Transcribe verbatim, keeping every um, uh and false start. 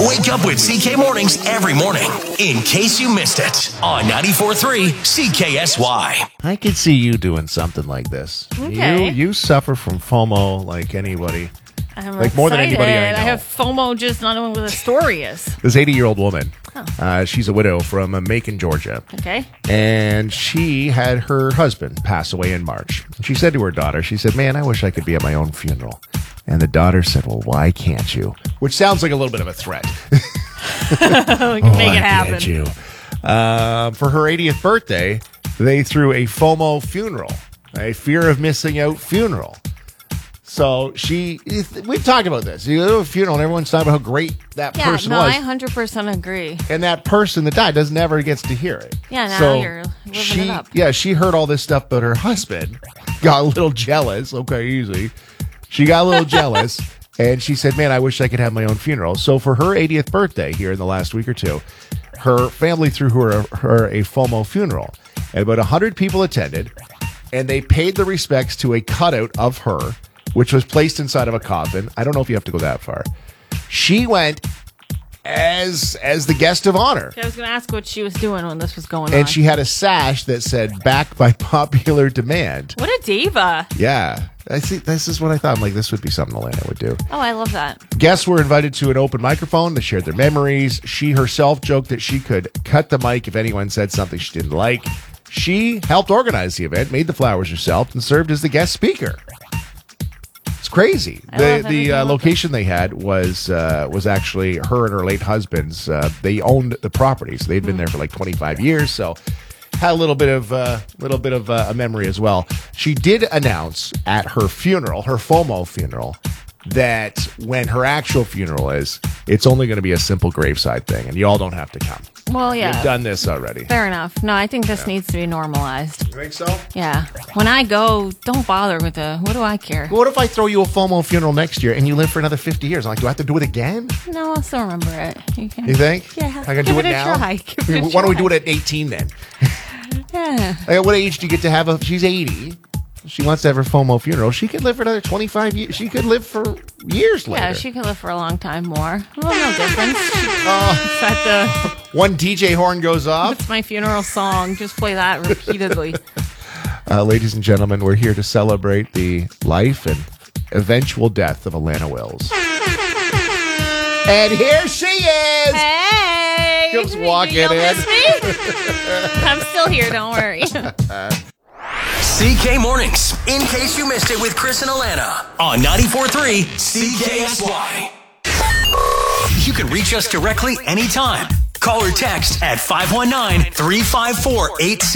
Wake up with C K Mornings every morning, in case you missed it, on ninety-four point three C K S Y. I could see you doing something like this. Okay. You you suffer from FOMO like anybody. I'm Like more than anybody I know. I have FOMO just not knowing what the story is. This eighty-year-old woman, Oh. uh, she's a widow from uh, Macon, Georgia. Okay. And she had her husband pass away in March. She said to her daughter, she said, man, I wish I could be at my own funeral. And the daughter said, well, why can't you? Which sounds like a little bit of a threat. We can make Why it happen. can't you? Uh, for her eightieth birthday, they threw a FOMO funeral, a fear of missing out funeral. So she, we've talked about this. You go to a funeral and everyone's talking about how great that Yeah, person no, was. I one hundred percent agree. And that person that died does never gets to hear it. Yeah, now So you're living she, it up. Yeah, she heard all this stuff, but her husband got a little jealous. Okay, easy. She got a little jealous, and she said, man, I wish I could have my own funeral. So for her eightieth birthday here in the last week or two, her family threw her, her a FOMO funeral. And about one hundred people attended, and they paid the respects to a cutout of her, which was placed inside of a coffin. I don't know if you have to go that far. She went as as the guest of honor. I was going to ask what she was doing when this was going on. And she had a sash that said, back by popular demand. What a diva. Yeah. I see. This is what I thought. I'm like, this would be something Elena would do. Oh, I love that. Guests were invited to an open microphone. They shared their memories. She herself joked that she could cut the mic if anyone said something she didn't like. She helped organize the event, made the flowers herself, and served as the guest speaker. It's crazy. I The love the everything uh, about location they had was uh, was actually her and her late husband's. Uh, they owned the property, so they'd been there for like twenty-five years. So had a little bit of uh, little bit of uh, a memory as well. She did announce at her funeral, her FOMO funeral, that when her actual funeral is, it's only going to be a simple graveside thing, and you all don't have to come. Well, yeah. We've done this already. Fair enough. No, I think this needs to be normalized. You think so? Yeah. When I go, don't bother with the, what do I care? What if I throw you a FOMO funeral next year and you live for another fifty years? I'm like, do I have to do it again? No, I'll still remember it. You, can. You think? Yeah. I can Give do it it a now. try. Give it a Why don't we try. do it at eighteen then? Yeah. Like, what age do you get to have a? She's eighty. She wants to have her FOMO funeral. She could live for another twenty-five years. She could live for years later. Yeah, she could live for a long time more. Well, no difference. Oh, It's at the, one D J horn goes off. it's my funeral song. Just play that repeatedly. Uh, ladies and gentlemen, we're here to celebrate the life and eventual death of Alana Wills. And here she is. Hey! Comes walking you don't in. miss me? I'm still here, don't worry. C K Mornings, in case you missed it with Chris and Alana, on ninety-four point three C K S Y. You can reach us directly anytime. Call or text at five one nine, three five four, eight six